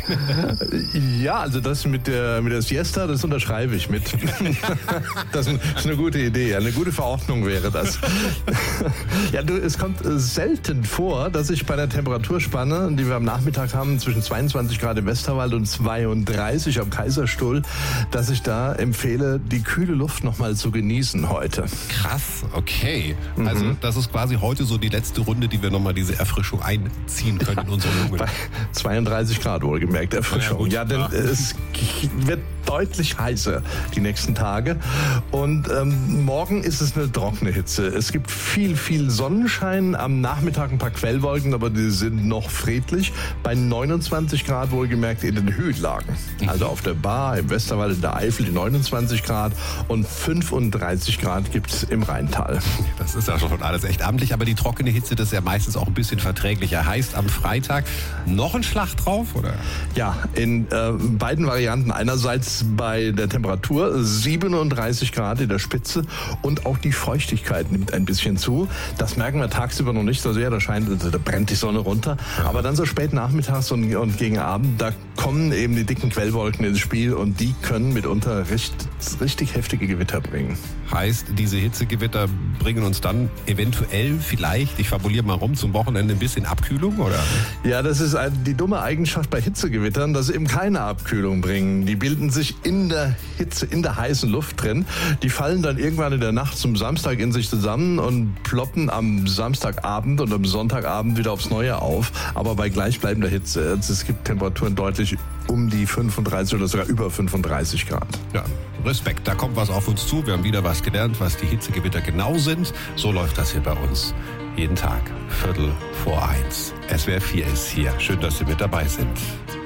Ja, also das mit der Siesta, das unterschreibe ich mit. Das ist eine gute Idee, eine gute Verordnung wäre das. Ja, es kommt selten vor, dass ich bei der Temperaturspanne, die wir am Nachmittag haben, zwischen 22 Grad im Westerwald und 32 am Kaiserstuhl, dass ich da empfehle, die kühle Luft nochmal zu genießen heute. Krass, okay. Also das ist quasi heute so die letzte Runde, die wir nochmal diese Erfrischung einziehen können in unsere Lungen. Bei 32 Grad wohlgemerkt. Erfrischung. Ja, denn es wird deutlich heißer die nächsten Tage. Und morgen ist es eine trockene Hitze. Es gibt viel Sonnenschein, am Nachmittag ein paar Quellwolken, aber die sind noch friedlich. Bei 29 Grad wohlgemerkt in den Höhenlagen. Also auf der Bar, im Westerwald, in der Eifel die 29 Grad und 35 Grad gibt es im Rheintal. Das ist ja schon alles echt amtlich, aber die trockene Hitze, das ist ja meistens auch ein bisschen verträglicher. Heißt am Freitag noch ein Schlag drauf, oder? Ja, in beiden Varianten. Einerseits bei der Temperatur 37 Grad in der Spitze und auch die Feuchtigkeit nimmt ein bisschen zu. Das merken wir tagsüber noch nicht so sehr, da brennt die Sonne runter. Aber dann so spät nachmittags und gegen Abend, da kommen eben die dicken Quellwolken ins Spiel und die können mitunter richtig heftige Gewitter bringen. Heißt, diese Hitzegewitter bringen uns dann eventuell vielleicht, ich fabuliere mal rum, zum Wochenende ein bisschen Abkühlung, oder? Ja, das ist die dumme Eigenschaft bei Hitzegewittern, dass sie eben keine Abkühlung bringen. Die bilden sich in der Hitze, in der heißen Luft drin. Die fallen dann irgendwann in der Nacht zum Samstag in sich zusammen und ploppen am Samstagabend und am Sonntagabend wieder aufs Neue auf. Aber bei gleichbleibender Hitze. Es gibt Temperaturen deutlich um die 35 oder sogar über 35 Grad. Ja, Respekt, da kommt was auf uns zu. Wir haben wieder was gelernt, was die Hitzegewitter genau sind. So läuft das hier bei uns. Jeden Tag, 1:15. SWR 4 ist hier. Schön, dass Sie mit dabei sind.